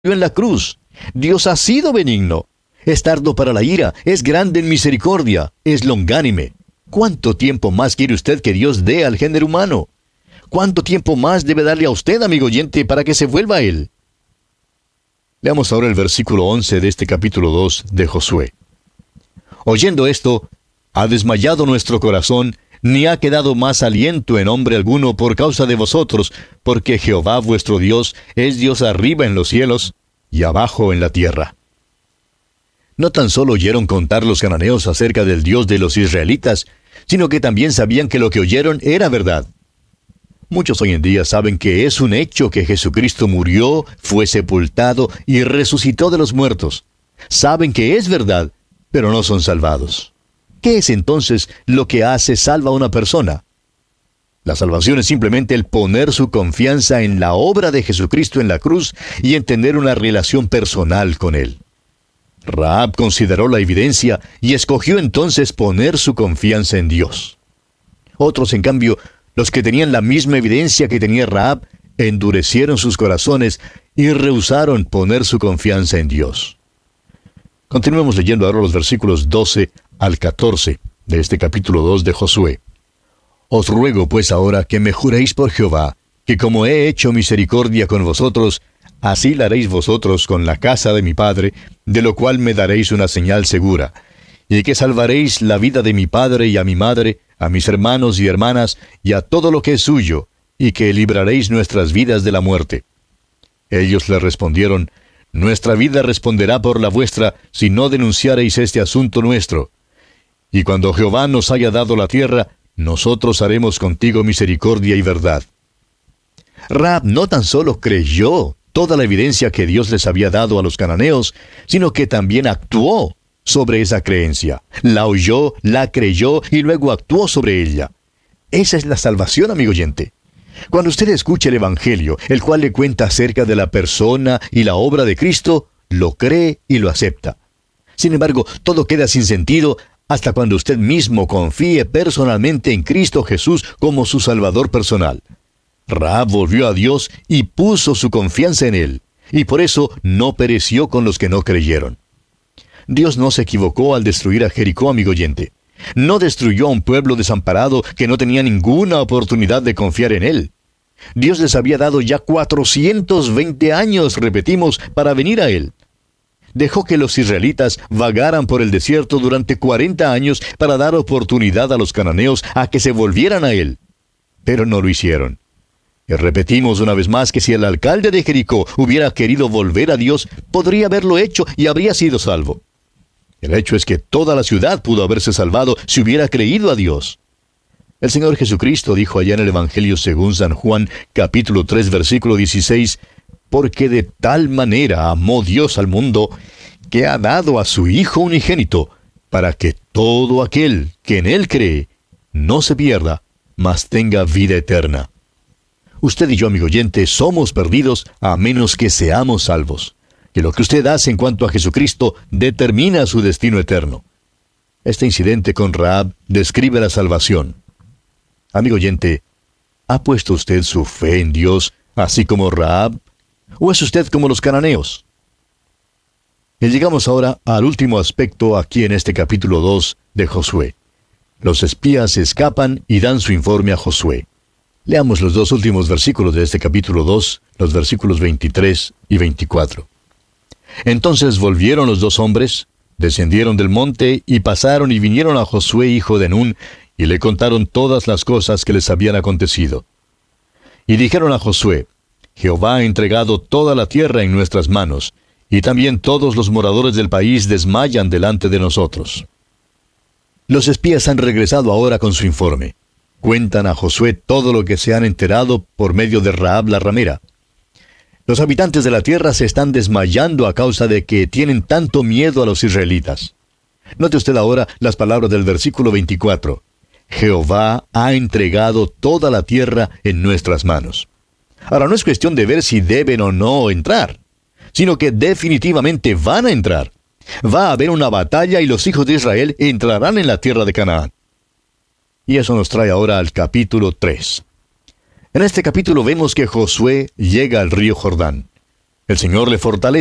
en la cruz. Dios ha sido benigno. Es tardo para la ira, es grande en misericordia, es longánime. ¿Cuánto tiempo más quiere usted que Dios dé al género humano? ¿Cuánto tiempo más debe darle a usted, amigo oyente, para que se vuelva a Él? Leamos ahora el versículo 11 de este capítulo 2 de Josué. Oyendo esto, ha desmayado nuestro corazón, ni ha quedado más aliento en hombre alguno por causa de vosotros, porque Jehová vuestro Dios es Dios arriba en los cielos y abajo en la tierra. No tan solo oyeron contar los cananeos acerca del Dios de los israelitas, sino que también sabían que lo que oyeron era verdad. Muchos hoy en día saben que es un hecho que Jesucristo murió, fue sepultado y resucitó de los muertos. Saben que es verdad, pero no son salvados. ¿Qué es entonces lo que hace salva a una persona? La salvación es simplemente el poner su confianza en la obra de Jesucristo en la cruz y en tener una relación personal con Él. Rahab consideró la evidencia y escogió entonces poner su confianza en Dios. Otros, en cambio, los que tenían la misma evidencia que tenía Rahab, endurecieron sus corazones y rehusaron poner su confianza en Dios. Continuemos leyendo ahora los versículos 12 al 14 de este capítulo 2 de Josué. Os ruego pues ahora que me juréis por Jehová, que como he hecho misericordia con vosotros, así la haréis vosotros con la casa de mi padre, de lo cual me daréis una señal segura, y que salvaréis la vida de mi padre y a mi madre, a mis hermanos y hermanas, y a todo lo que es suyo, y que libraréis nuestras vidas de la muerte. Ellos le respondieron, nuestra vida responderá por la vuestra, si no denunciareis este asunto nuestro. Y cuando Jehová nos haya dado la tierra, nosotros haremos contigo misericordia y verdad. Rahab no tan solo creyó toda la evidencia que Dios les había dado a los cananeos, sino que también actuó sobre esa creencia. La oyó, la creyó y luego actuó sobre ella. Esa es la salvación, amigo oyente. Cuando usted escucha el Evangelio, el cual le cuenta acerca de la persona y la obra de Cristo, lo cree y lo acepta. Sin embargo, todo queda sin sentido hasta cuando usted mismo confíe personalmente en Cristo Jesús como su Salvador personal. Rahab volvió a Dios y puso su confianza en Él, y por eso no pereció con los que no creyeron. Dios no se equivocó al destruir a Jericó, amigo oyente. No destruyó a un pueblo desamparado que no tenía ninguna oportunidad de confiar en Él. Dios les había dado ya 420 años, repetimos, para venir a Él. Dejó que los israelitas vagaran por el desierto durante 40 años para dar oportunidad a los cananeos a que se volvieran a Él. Pero no lo hicieron. Y repetimos una vez más que si el alcalde de Jericó hubiera querido volver a Dios, podría haberlo hecho y habría sido salvo. El hecho es que toda la ciudad pudo haberse salvado si hubiera creído a Dios. El Señor Jesucristo dijo allá en el Evangelio según San Juan, capítulo 3, versículo 16, porque de tal manera amó Dios al mundo, que ha dado a su Hijo unigénito, para que todo aquel que en Él cree no se pierda, mas tenga vida eterna. Usted y yo, amigo oyente, somos perdidos a menos que seamos salvos. Que lo que usted hace en cuanto a Jesucristo determina su destino eterno. Este incidente con Rahab describe la salvación. Amigo oyente, ¿ha puesto usted su fe en Dios, así como Rahab? ¿O es usted como los cananeos? Y llegamos ahora al último aspecto aquí en este capítulo 2 de Josué. Los espías escapan y dan su informe a Josué. Leamos los dos últimos versículos de este capítulo 2, los versículos 23 y 24. Entonces volvieron los dos hombres, descendieron del monte y pasaron y vinieron a Josué hijo de Nun, y le contaron todas las cosas que les habían acontecido. Y dijeron a Josué, Jehová ha entregado toda la tierra en nuestras manos, y también todos los moradores del país desmayan delante de nosotros. Los espías han regresado ahora con su informe. Cuentan a Josué todo lo que se han enterado por medio de Rahab la ramera. Los habitantes de la tierra se están desmayando a causa de que tienen tanto miedo a los israelitas. Note usted ahora las palabras del versículo 24. Jehová ha entregado toda la tierra en nuestras manos. Ahora, no es cuestión de ver si deben o no entrar, sino que definitivamente van a entrar. Va a haber una batalla y los hijos de Israel entrarán en la tierra de Canaán. Y eso nos trae ahora al capítulo 3. En este capítulo vemos que Josué llega al río Jordán. El Señor le fortalece.